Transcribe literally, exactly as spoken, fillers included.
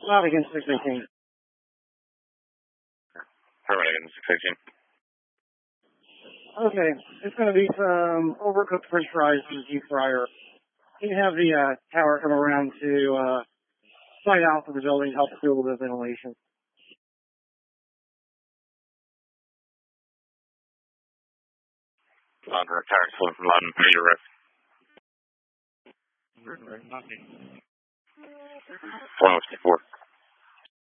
Not against six eighteen. Permanent against six eighteen. Okay, it's going to be some overcooked French fries in the deep fryer. You can have the uh, tower come around to uh, side out of the building, help fuel the ventilation. Under tower seven from London, major ref. one oh four.